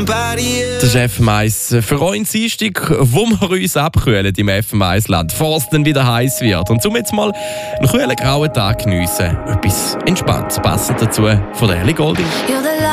Das ist FM1 für euch Dienstag, wo wir uns abkühlen im FM1-Land, bevor es dann wieder heiß wird. Und zum jetzt mal einen kühlen grauen Tag geniessen. Etwas entspannt, passend dazu von der Ellie Goulding.